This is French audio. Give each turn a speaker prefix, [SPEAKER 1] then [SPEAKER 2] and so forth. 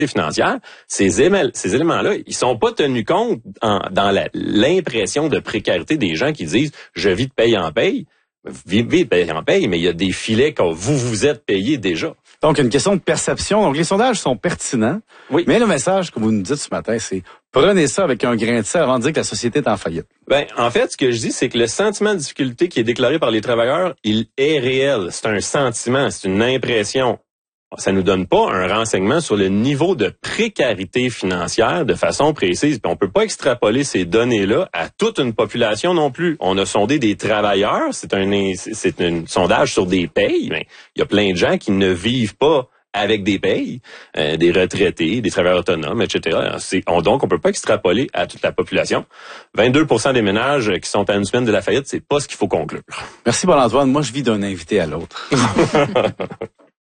[SPEAKER 1] financière, ces éléments-là, ils sont pas tenus compte dans l'impression de précarité des gens qui disent « je vis de paye en paye ». Vivez de paye en paye, mais il y a des filets que vous êtes payé déjà.
[SPEAKER 2] Donc, une question de perception. Donc, les sondages sont pertinents. Oui. Mais le message que vous nous dites ce matin, c'est prenez ça avec un grain de sel avant de dire que la société est en faillite.
[SPEAKER 1] En fait, ce que je dis, c'est que le sentiment de difficulté qui est déclaré par les travailleurs, il est réel. C'est un sentiment, c'est une impression. Ça nous donne pas un renseignement sur le niveau de précarité financière de façon précise. Puis on peut pas extrapoler ces données-là à toute une population non plus. On a sondé des travailleurs, c'est un sondage sur des payes, mais il y a plein de gens qui ne vivent pas avec des payes, des retraités, des travailleurs autonomes, etc. Donc, on peut pas extrapoler à toute la population. 22% des ménages qui sont à une semaine de la faillite, c'est pas ce qu'il faut conclure.
[SPEAKER 2] Merci Paul-Antoine. Moi, je vis d'un invité à l'autre.